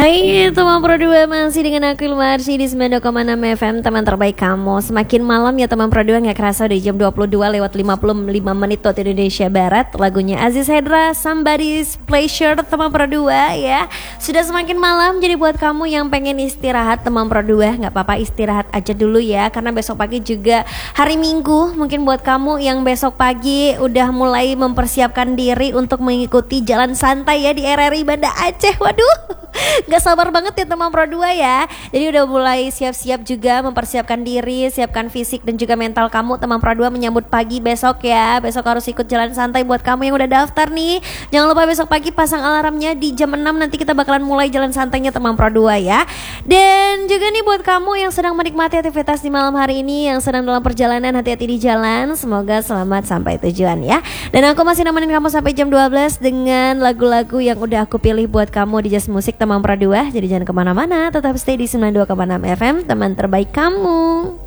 Hai teman Pro 2, masih dengan aku Ilma Arsy di 92,6 FM, teman terbaik kamu. Semakin malam ya teman Pro 2, gak kerasa udah jam 22:55 waktu Indonesia Barat. Lagunya Aziz Hendra, Somebody's Pleasure, teman Pro 2 ya. Sudah semakin malam, jadi buat kamu yang pengen istirahat teman Pro 2, gak apa-apa, istirahat aja dulu ya. Karena besok pagi juga hari Minggu. Mungkin buat kamu yang besok pagi udah mulai mempersiapkan diri untuk mengikuti jalan santai ya di RRI Banda Aceh. Waduh, gak sabar banget ya teman Pro 2 ya. Jadi udah mulai siap-siap juga mempersiapkan diri, siapkan fisik dan juga mental kamu teman Pro 2 menyambut pagi besok ya. Besok harus ikut jalan santai buat kamu yang udah daftar nih. Jangan lupa besok pagi pasang alarmnya di jam 6, nanti kita bakalan mulai jalan santainya teman Pro 2 ya. Dan juga nih buat kamu yang sedang menikmati aktivitas di malam hari ini, yang sedang dalam perjalanan, hati-hati di jalan. Semoga selamat sampai tujuan ya. Dan aku masih nemenin kamu sampai jam 12 dengan lagu-lagu yang udah aku pilih buat kamu di Just Musik teman Pro 2. Jadi jangan kemana-mana, tetap stay di 92,6 FM, teman terbaik kamu.